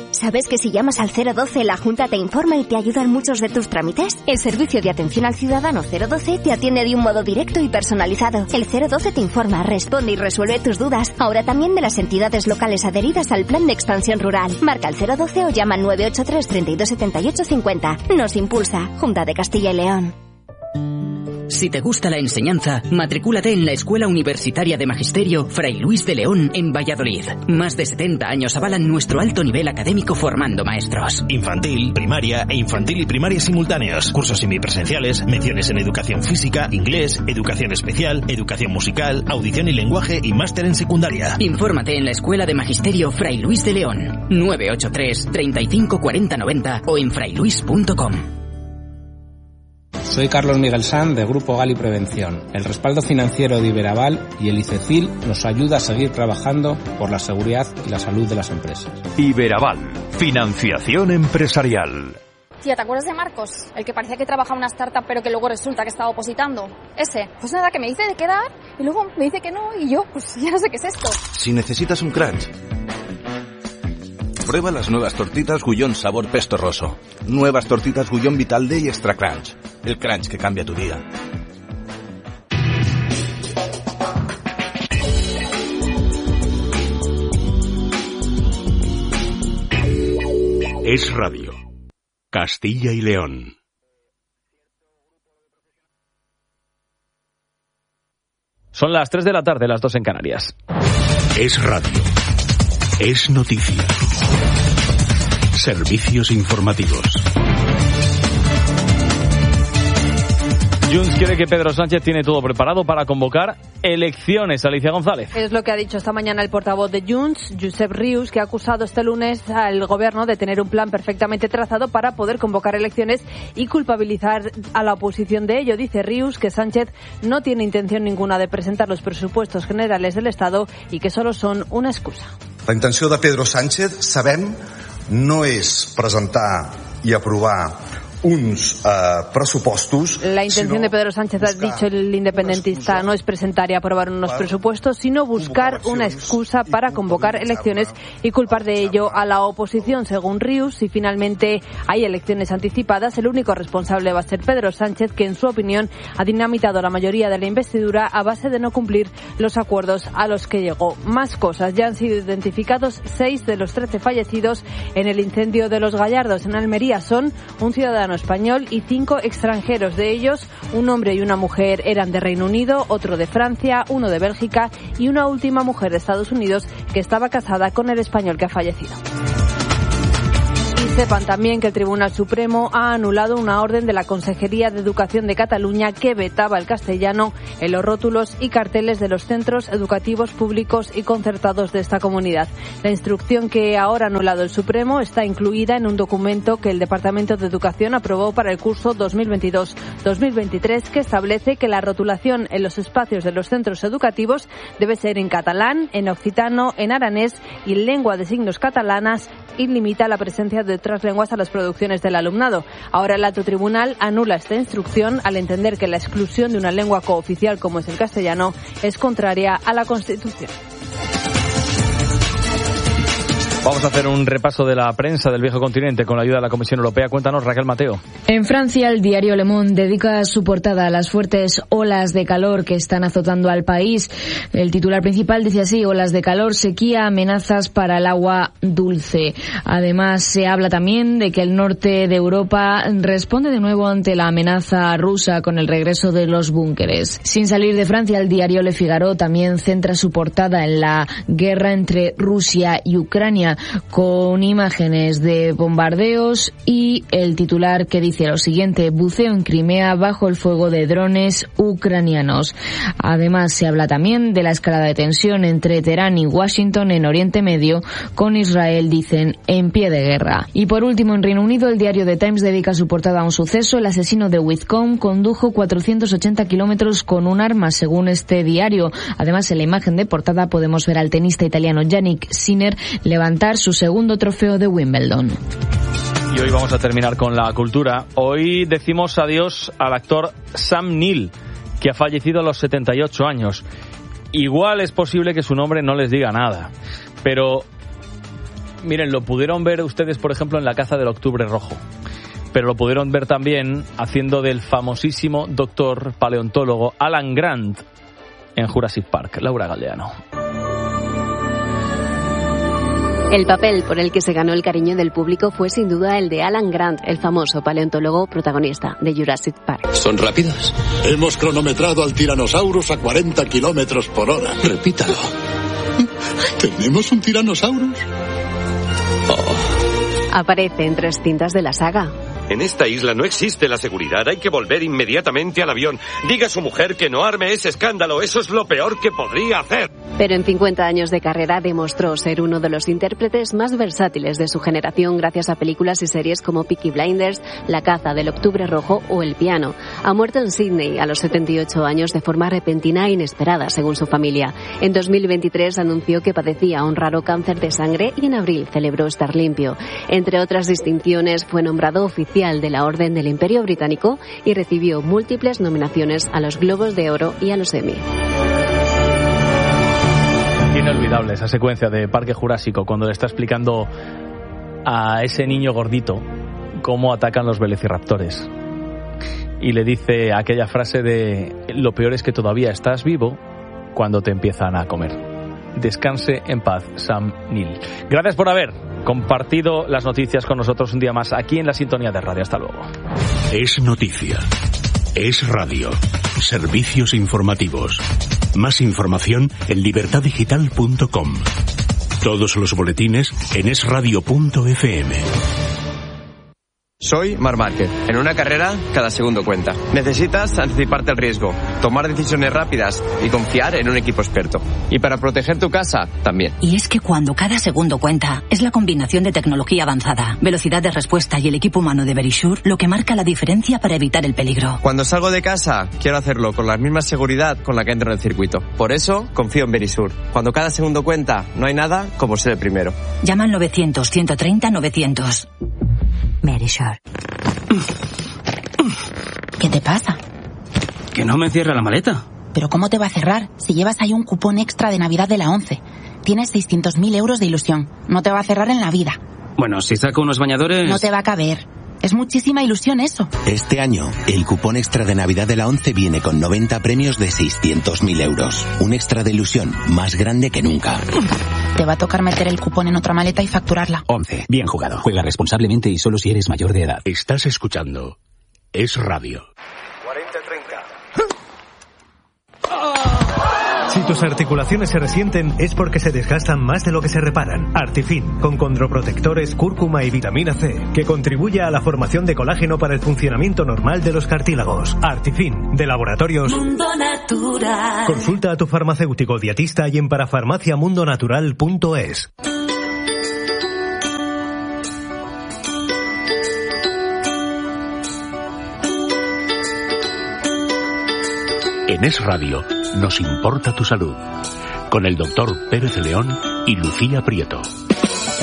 ¿Sabes que si llamas al 012 la Junta te informa y te ayuda en muchos de tus trámites? El servicio de atención al ciudadano 012 te atiende de un modo directo y personalizado. El 012 te informa, responde y resuelve tus dudas. Ahora también de las entidades locales adheridas al Plan de Expansión Rural. Marca el 012 o llama al 983 32 78 50. Nos impulsa, Junta de Castilla y León. Si te gusta la enseñanza, matricúlate en la Escuela Universitaria de Magisterio Fray Luis de León en Valladolid. Más de 70 años avalan nuestro alto nivel académico formando maestros. Infantil, primaria e infantil y primaria simultáneos. Cursos semipresenciales, menciones en educación física, inglés, educación especial, educación musical, audición y lenguaje y máster en secundaria. Infórmate en la Escuela de Magisterio Fray Luis de León. 983 35 40 90 o en frailuis.com. Soy Carlos Miguel Sanz de Grupo Gali Prevención. El respaldo financiero de Iberaval y el ICECIL nos ayuda a seguir trabajando por la seguridad y la salud de las empresas. Iberaval, financiación empresarial. Tía, ¿te acuerdas de Marcos? El que parecía que trabajaba en una startup pero que luego resulta que estaba opositando. Ese. Pues nada, que me dice de quedar y luego me dice que no y yo, pues ya no sé qué es esto. Si necesitas un crunch, prueba las nuevas tortitas Gullón sabor pesto roso. Nuevas tortitas Gullón Vital Day Extra Crunch. El crunch que cambia tu día. Es Radio. Castilla y León. Son las 3 de la tarde, las 2 en Canarias. Es radio. Es noticia. Servicios informativos. Junts quiere que Pedro Sánchez tiene todo preparado para convocar elecciones. Alicia González. Es lo que ha dicho esta mañana el portavoz de Junts, Josep Rius, que ha acusado este lunes al gobierno de tener un plan perfectamente trazado para poder convocar elecciones y culpabilizar a la oposición de ello. Dice Rius que Sánchez no tiene intención ninguna de presentar los presupuestos generales del Estado y que solo son una excusa. La intenció de Pedro Sánchez, sabem, no és presentar i aprovar uns pressupostos. La intención de Pedro Sánchez, ha dicho el independentista, no es presentar y aprobar unos presupuestos, sino buscar una excusa para convocar elecciones y culpar de ello a la oposición. Según Rius, si finalmente hay elecciones anticipadas, el único responsable va a ser Pedro Sánchez, que en su opinión ha dinamitado la mayoría de la investidura a base de no cumplir los acuerdos a los que llegó. Más cosas. Ya han sido identificados 6 de los 13 fallecidos en el incendio de Los Gallardos en Almería. Son un ciudadano español y 5 extranjeros. De ellos, un hombre y una mujer eran de Reino Unido, otro de Francia, uno de Bélgica y una última mujer de Estados Unidos que estaba casada con el español que ha fallecido. Sepan también que el Tribunal Supremo ha anulado una orden de la Consejería de Educación de Cataluña que vetaba el castellano en los rótulos y carteles de los centros educativos públicos y concertados de esta comunidad. La instrucción que ahora ha anulado el Supremo está incluida en un documento que el Departamento de Educación aprobó para el curso 2022-2023 que establece que la rotulación en los espacios de los centros educativos debe ser en catalán, en occitano, en aranés y en lengua de signos catalanas y limita la presencia de otras lenguas a las producciones del alumnado. Ahora el alto tribunal anula esta instrucción al entender que la exclusión de una lengua cooficial como es el castellano es contraria a la Constitución. Vamos a hacer un repaso de la prensa del viejo continente con la ayuda de la Comisión Europea. Cuéntanos, Raquel Mateo. En Francia, el diario Le Monde dedica su portada a las fuertes olas de calor que están azotando al país. El titular principal dice así: olas de calor, sequía, amenazas para el agua dulce. Además, se habla también de que el norte de Europa responde de nuevo ante la amenaza rusa con el regreso de los búnkeres. Sin salir de Francia, el diario Le Figaro también centra su portada en la guerra entre Rusia y Ucrania, con imágenes de bombardeos y el titular que dice lo siguiente: buceo en Crimea bajo el fuego de drones ucranianos. Además, se habla también de la escalada de tensión entre Teherán y Washington en Oriente Medio, con Israel, dicen, en pie de guerra. Y por último, en Reino Unido, el diario The Times dedica su portada a un suceso: el asesino de Whitcomb condujo 480 kilómetros con un arma, según este diario. Además, en la imagen de portada podemos ver al tenista italiano Jannik Sinner levantar su segundo trofeo de Wimbledon. Y hoy vamos a terminar con la cultura. Hoy decimos adiós al actor Sam Neill, que ha fallecido a los 78 años. Igual es posible que su nombre no les diga nada, pero Miren, lo pudieron ver ustedes, por ejemplo, en La caza del octubre rojo. Pero lo pudieron ver también haciendo del famosísimo doctor paleontólogo Alan Grant en Jurassic Park. Laura Galdeano. El papel por el que se ganó el cariño del público fue sin duda el de Alan Grant, el famoso paleontólogo protagonista de Jurassic Park. ¿Son rápidas? Hemos cronometrado al Tyrannosaurus a 40 kilómetros por hora. Repítalo. ¿Tenemos un Tyrannosaurus? Aparece en 3 cintas de la saga. En esta isla no existe la seguridad. Hay que volver inmediatamente al avión. Diga a su mujer que no arme ese escándalo. Eso es lo peor que podría hacer. Pero en 50 años de carrera demostró ser uno de los intérpretes más versátiles de su generación gracias a películas y series como Peaky Blinders, La caza del octubre rojo o El piano. Ha muerto en Sydney a los 78 años de forma repentina e inesperada, según su familia. En 2023 anunció que padecía un raro cáncer de sangre y en abril celebró estar limpio. Entre otras distinciones, fue nombrado oficial de la Orden del Imperio Británico y recibió múltiples nominaciones a los Globos de Oro y a los Emmy. Inolvidable esa secuencia de Parque Jurásico cuando le está explicando a ese niño gordito cómo atacan los velociraptores. Y le dice aquella frase de: lo peor es que todavía estás vivo cuando te empiezan a comer. Descanse en paz, Sam Neill. Gracias por haber compartido las noticias con nosotros un día más aquí en la sintonía de radio. Hasta luego. Es noticia. Es radio. Servicios informativos. Más información en libertaddigital.com. Todos los boletines en esradio.fm. Soy Marc Márquez. En una carrera, cada segundo cuenta. Necesitas anticiparte al riesgo, tomar decisiones rápidas y confiar en un equipo experto. Y para proteger tu casa, también. Y es que cuando cada segundo cuenta, es la combinación de tecnología avanzada, velocidad de respuesta y el equipo humano de Verisure lo que marca la diferencia para evitar el peligro. Cuando salgo de casa, quiero hacerlo con la misma seguridad con la que entro en el circuito. Por eso, confío en Verisure. Cuando cada segundo cuenta, no hay nada como ser el primero. Llama al 900-130-900. Verisure. ¿Qué te pasa? Que no me cierra la maleta. ¿Pero cómo te va a cerrar si llevas ahí un cupón extra de Navidad de la 11? Tienes 600.000 euros de ilusión. No te va a cerrar en la vida. Bueno, si saco unos bañadores... No te va a caber. Es muchísima ilusión eso. Este año, el cupón extra de Navidad de la 11 viene con 90 premios de 600.000 euros. Un extra de ilusión más grande que nunca. Te va a tocar meter el cupón en otra maleta y facturarla. 11. Bien jugado. Juega responsablemente y solo si eres mayor de edad. Estás escuchando Es Radio. 40-30. Si tus articulaciones se resienten es porque se desgastan más de lo que se reparan. Artifin, con condroprotectores, cúrcuma y vitamina C, que contribuye a la formación de colágeno para el funcionamiento normal de los cartílagos. Artifin, de Laboratorios Mundo Natural. Consulta a tu farmacéutico dietista y en parafarmaciamundonatural.es. En Es Radio nos importa tu salud, con el doctor Pérez León y Lucía Prieto.